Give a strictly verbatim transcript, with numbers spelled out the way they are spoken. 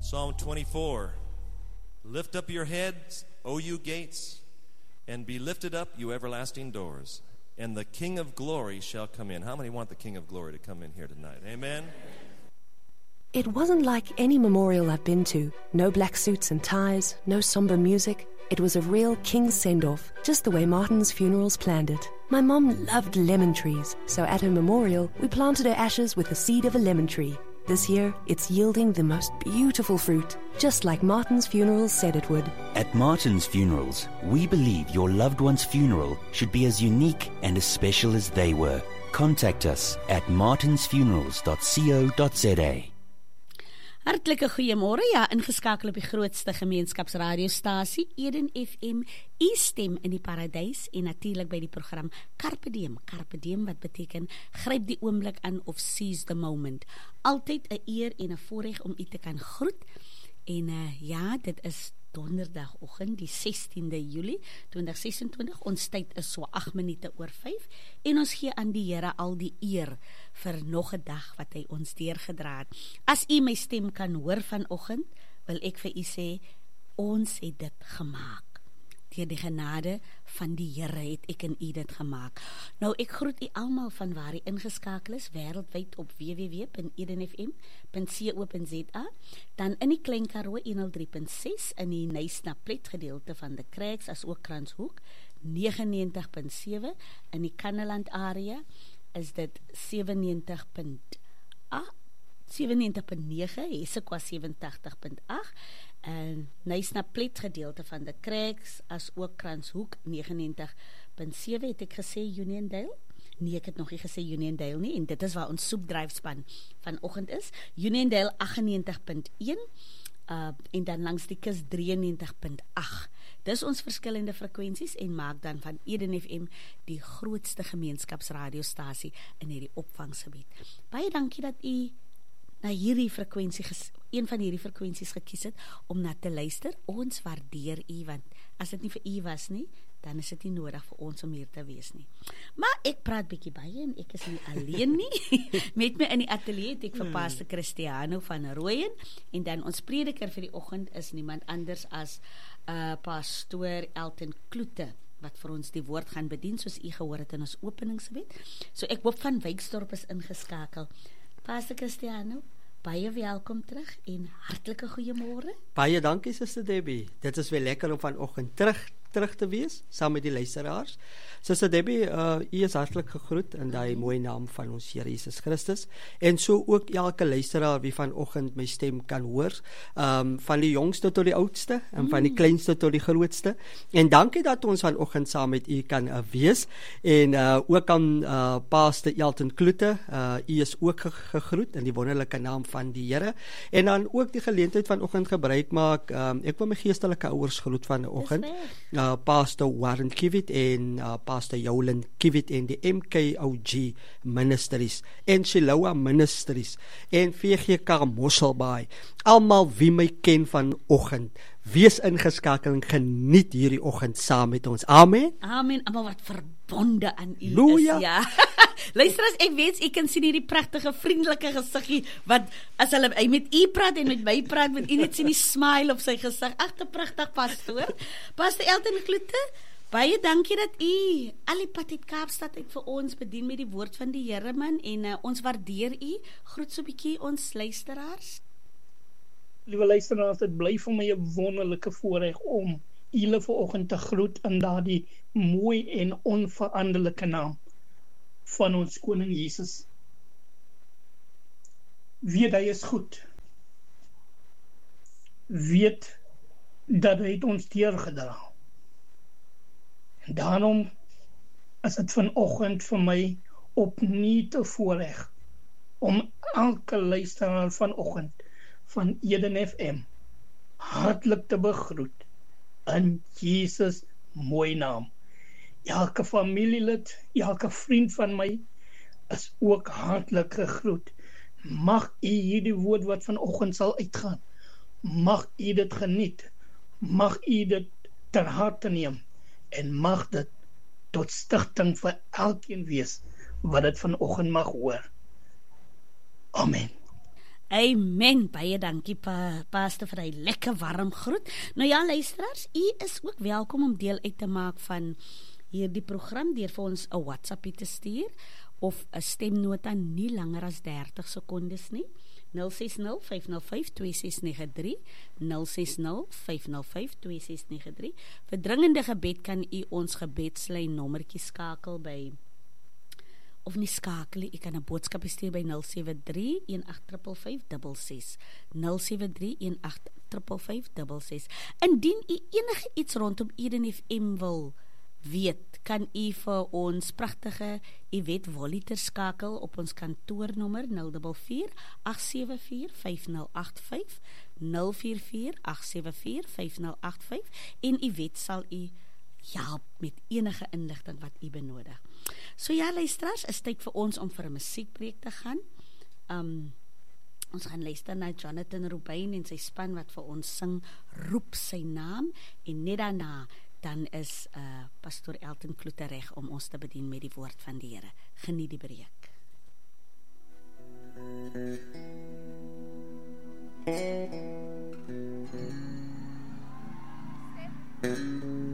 Psalm twenty-four. Lift up your heads, O you gates, and be lifted up, you everlasting doors, and the King of glory shall come in. How many want the King of glory to come in here tonight? Amen? It wasn't like any memorial I've been to. No black suits and ties, no somber music. It was a real king's send-off, just the way Martin's Funerals planned it. My mom loved lemon trees, so at her memorial, we planted her ashes with the seed of a lemon tree. This year, it's yielding the most beautiful fruit, just like Martin's Funerals said it would. At Martin's Funerals, we believe your loved one's funeral should be as unique and as special as they were. Contact us at martins funerals dot co dot za. Hartlike goeiemôre, ja, ingeskakel op die grootste gemeenskapsradiostasie, Eden F M, u stem in die paradys, en natuurlik by die program Carpe Diem, Carpe Diem wat beteken, gryp die oomblik aan of seize the moment. Altyd 'n eer en 'n voorreg om u te kan groet, en uh, ja, dit is donderdagoggend, die sestiende Julie twintig ses en twintig, ons tyd is so agt minute oor vyf, en ons gee aan die Here al die eer vir nog 'n dag wat hy ons deurgedra het. As u my stem kan hoor vanoggend, wil ek vir u sê, ons het dit gemaak. Deur die genade van die Here het ek en u dit gemaak. Nou, ek groet u almal van waar u ingeskakel is, wêreldwyd op w w w punt eden f m punt co punt za, dan in die Klein Karoo honderd drie punt ses, in die Nysna-Plet gedeelte van de Kruiks, as ook Kranshoek, negenennegentig punt sewe, in die Kanneland area is dit sewennegentig punt agt, sewennegentig punt nege, Hessequa sewentig punt agt, en Nysna-Plet gedeelte van de Kruiks, as ook Kranshoek negenennegentig punt sewe, het ek gesê Uniondale? Nee, ek het nog nie gesê Uniondale nie, en dit is waar ons soepdryfspan vanoggend is. Uniondale aggennegentig punt een, uh, en dan langs die kus drieënnegentig punt agt. Dis ons verskillende frekwensies, en maak dan van Eden F M die grootste gemeenskapsradiostasie in hierdie opvangsgebied. Baie dankie dat u na hierdie frekwensie, een van hierdie frekwensies gekies het, om na te luister. Ons waardeer u, want as dit nie vir u was nie, dan is dit nie nodig vir ons om hier te wees nie. Maar ek praat bietjie baie, en ek is nie alleen nie. Met my in die ateljee het ek vir Pastor Christiano van Rooyen, en dan ons prediker vir die oggend is niemand anders as uh, Pastoor Elton Kloete, wat vir ons die woord gaan bedien, soos u gehoor het in ons openingsgebed. So ek hoop van Wyksdorp is ingeskakel. Pastor Christiano, baie welkom terug en hartlike goeiemôre. Baie dankie, Suster Debbie. Dit is weer lekker om vanoggend terug terug te wees, saam met die luisteraars. Suster Debbie, uh, u is hartlik gegroet in die mooie naam van ons Here Jesus Christus, en so ook elke luisteraar wie vanoggend my stem kan hoor, um, van die jongste tot die oudste, en van die kleinste tot die grootste, en dankie dat ons vanoggend saam met u kan uh, wees, en uh, ook aan uh, Pastor Elton Kloete, uh, u is ook ge gegroet in die wonderlike naam van die Here, en dan ook die geleentheid vanoggend gebruik maak, um, ek wil my geestelike ouers groet vanoggend, Uh, Pastor Warren Kiewit en uh, Pastor Jolyn Kiewit en die M K O G Ministries en Shiloah Ministries en V G K Mosselbaai, almal wie my ken vanoggend, wees ingeskakel en geniet hierdie oggend saam met ons. Amen. Amen. Almal wat verbonde aan u Loeja. is, ja. Luister, as ek weet, ek kan sien hierdie pragtige, vriendelike gesiggie, wat as hulle hy met u praat en met my praat, met u net sien die smile op sy gesig. Ag, te pragtig, pastoor. Pastor Elton Kloete, baie dankie dat u al die pad uit Kaapstad uit vir ons bedien met die woord van die Here, man, en uh, ons waardeer u. Groet so 'n bietjie ons luisteraars. Liewe luisteraars, dit bly vir my 'n wonderlike voorreg om julle vanoggend te groet in daardie mooi en onveranderlike naam van ons koning Jesus. Weet hy is goed. Weet dat hy het ons deurgedra. En daarom is dit vanoggend vir my opnuut 'n voorreg om elke luisteraar vanoggend van Eden F M hartlik te begroet in Jesus mooi naam. Elke familielid, elke vriend van my is ook hartlik gegroet. Mag u hierdie woord wat vanoggend sal uitgaan, mag u dit geniet, mag u dit ter harte neem, en mag dit tot stigting vir elkeen wees wat dit vanoggend mag hoor. Amen. Amen, baie dankie pa, Pastor vir die lekker warm groet. Nou ja, luisteraars, u is ook welkom om deel uit te maak van hierdie program deur vir ons 'n WhatsApp te stuur of 'n stemnota nie langer as dertig sekondes nie. nul ses nul vyf nul vyf twee ses nege drie nul ses nul vyf nul vyf twee ses nege drie. Vir dringende gebed kan u ons gebedslyn nommertjie skakel by of nie skakel, u kan 'n boodskap stuur by nul sewe drie een agt vyf vyf vyf ses nul sewe drie een agt vyf vyf vyf ses. Indien u enige iets rondom Eden F M wil weet, kan u vir ons pragtige Yvette Voliter skakel op ons kantoornommer nul vier vier agt sewe vier vyf nul agt vyf nul vier vier agt sewe vier vyf nul agt vyf en Yvette sal u help met enige inligting wat u benodig. So ja, luisteraars, is tyd vir ons om vir 'n musiekbreek te gaan. Um, ons gaan luister na Jonathan Rubin en sy span wat vir ons sing Roep sy naam, en net daarna dan is uh, Pastor Elton Kloete reg om ons te bedien met die woord van die Here. Geniet die breek. Step.